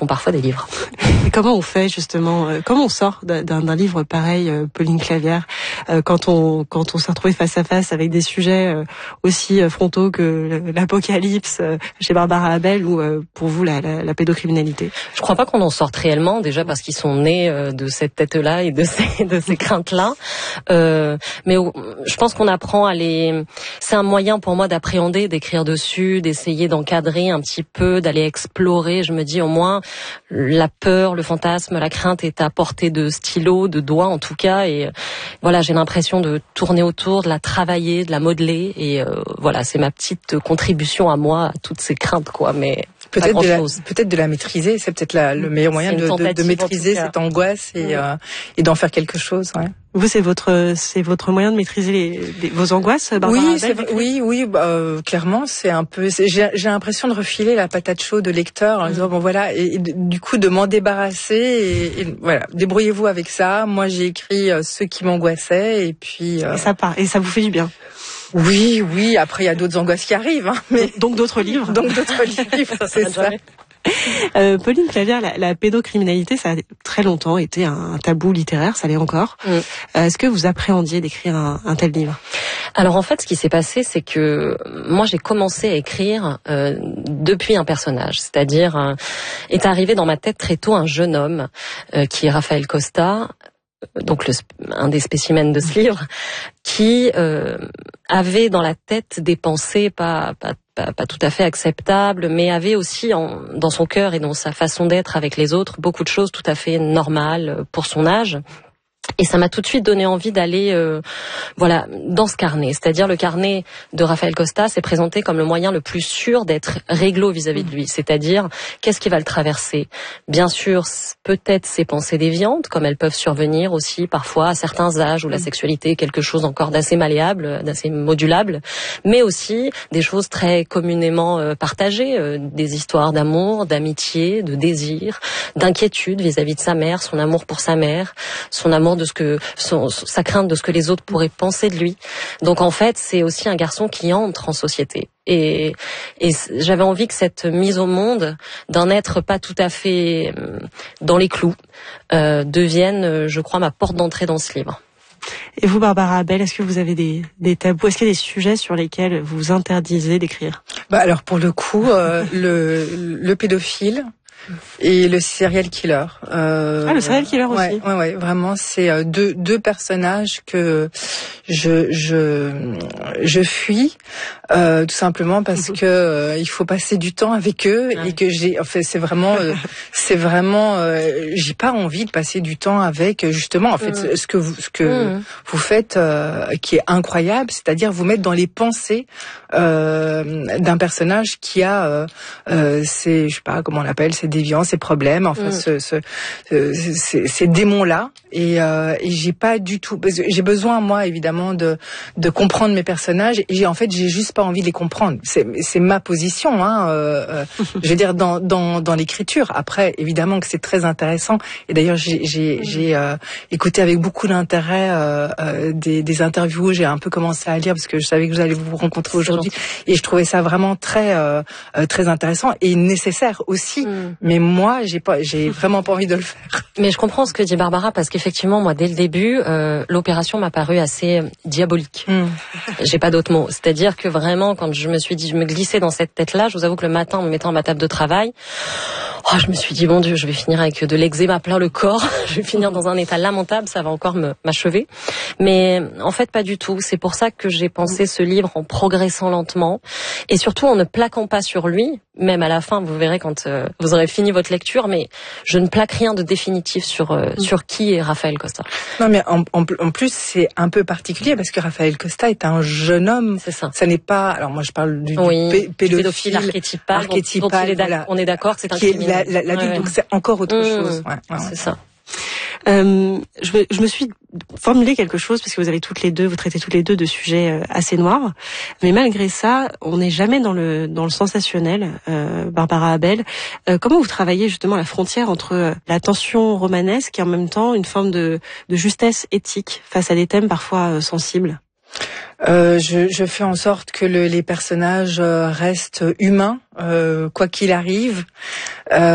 font parfois des livres. Et comment on fait justement, comment on sort d'un livre pareil, Pauline Clavière, quand on s'est retrouvé face à face avec des sujets aussi frontaux que l'apocalypse chez Barbara Abel ou pour vous la pédocriminalité? Je crois pas qu'on en sorte réellement, déjà parce qu'ils sont nés de cette tête-là et de ces craintes-là. Mais je pense qu'on apprend à les... C'est un moyen pour moi d'appréhender, d'écrire dessus, d'essayer d'encadrer un petit peu, d'aller explorer. Je me dis au moins la peur, le fantasme, la crainte est à portée de stylo, de doigt en tout cas. Et voilà, j'ai l'impression de tourner autour, de la travailler, de la modeler. Et voilà, c'est ma petite contribution à moi, à toutes ces craintes, quoi. Mais peut-être de la maîtriser. C'est peut-être le meilleur moyen de maîtriser cette angoisse et d'en faire quelque chose. Ouais. Vous, c'est votre moyen de maîtriser vos angoisses, Barbara Abel? Oui, clairement, c'est un peu. J'ai l'impression de refiler la patate chaude au lecteur en disant bon voilà, et du coup de m'en débarrasser et voilà, débrouillez-vous avec ça. Moi, j'ai écrit ce qui m'angoissait et puis. Et ça part, et ça vous fait du bien. Oui. Après, il y a d'autres angoisses qui arrivent, hein, mais donc d'autres livres. C'est ça. Pauline Clavière, la pédocriminalité, ça a très longtemps été un tabou littéraire, ça l'est encore. Est-ce que vous appréhendiez d'écrire un tel livre? Alors en fait, ce qui s'est passé, c'est que moi j'ai commencé à écrire depuis un personnage, c'est-à-dire est arrivé dans ma tête très tôt un jeune homme qui est Raphaël Costa, donc un des spécimens de ce livre, qui avait dans la tête des pensées pas tout à fait acceptables, mais avait aussi dans son cœur et dans sa façon d'être avec les autres beaucoup de choses tout à fait normales pour son âge. Et ça m'a tout de suite donné envie d'aller dans ce carnet. C'est-à-dire le carnet de Raphaël Costa s'est présenté comme le moyen le plus sûr d'être réglo vis-à-vis de lui. C'est-à-dire, qu'est-ce qui va le traverser? Bien sûr, peut-être ses pensées déviantes, comme elles peuvent survenir aussi parfois à certains âges où la sexualité est quelque chose encore d'assez malléable, d'assez modulable, mais aussi des choses très communément partagées, des histoires d'amour, d'amitié, de désir, d'inquiétude vis-à-vis de sa mère, son amour pour sa mère, son amour de sa crainte de ce que les autres pourraient penser de lui. Donc en fait, c'est aussi un garçon qui entre en société. Et j'avais envie que cette mise au monde d'un être pas tout à fait dans les clous devienne, je crois, ma porte d'entrée dans ce livre. Et vous, Barbara Abel, est-ce que vous avez des tabous? Est-ce qu'il y a des sujets sur lesquels vous vous interdisez d'écrire? Alors pour le coup, le pédophile et le serial killer. Le serial killer aussi. Ouais, vraiment, c'est deux personnages que je fuis tout simplement parce que il faut passer du temps avec eux et que c'est vraiment j'ai pas envie de passer du temps avec justement ce que vous faites qui est incroyable, c'est-à-dire vous mettre dans les pensées d'un personnage qui a je sais pas comment on l'appelle, ses déviances, ses problèmes, enfin ces démons-là et j'ai pas du tout, j'ai besoin moi évidemment de comprendre mes personnages et j'ai juste pas envie de les comprendre. C'est ma position, je veux dire dans l'écriture. Après évidemment que c'est très intéressant et d'ailleurs j'ai écouté avec beaucoup d'intérêt des interviews. J'ai un peu commencé à lire parce que je savais que vous allez vous rencontrer aujourd'hui et je trouvais ça vraiment très intéressant et nécessaire aussi. Mais moi j'ai vraiment pas envie de le faire. Mais je comprends ce que dit Barbara parce qu'effectivement moi dès le début l'opération m'a paru assez diabolique. J'ai pas d'autre mot. C'est-à-dire que vraiment quand je me suis dit, je me glissais dans cette tête-là, je vous avoue que le matin en me mettant à ma table de travail, je me suis dit bon Dieu, je vais finir avec de l'eczéma plein le corps, je vais finir dans un état lamentable, ça va encore m'achever. Mais en fait pas du tout. C'est pour ça que j'ai pensé ce livre en progressant lentement et surtout en ne plaquant pas sur lui. Même à la fin, vous verrez quand vous aurez fini votre lecture, mais je ne plaque rien de définitif sur qui est Raphaël Costa. Non, mais en plus, c'est un peu particulier parce que Raphaël Costa est un jeune homme. C'est ça. Ça n'est pas. Alors moi, je parle du pédophile archétypal. Dont on est d'accord que c'est un criminel. L'adulte, donc c'est encore autre chose. C'est ça. Je me suis formulé quelque chose parce que vous traitez toutes les deux de sujets assez noirs, mais malgré ça, on n'est jamais dans le sensationnel. Barbara Abel, comment vous travaillez justement la frontière entre la tension romanesque et en même temps une forme de justesse éthique face à des thèmes parfois sensibles? Je fais en sorte que les personnages restent humains, quoi qu'il arrive.